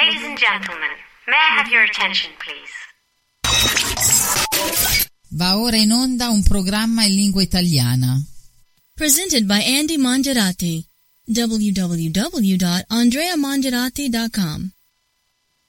Ladies and gentlemen, may I have your attention, please? Va ora in onda un programma in lingua italiana. Presented by Andy Mangiarati. www.andreamangiarati.com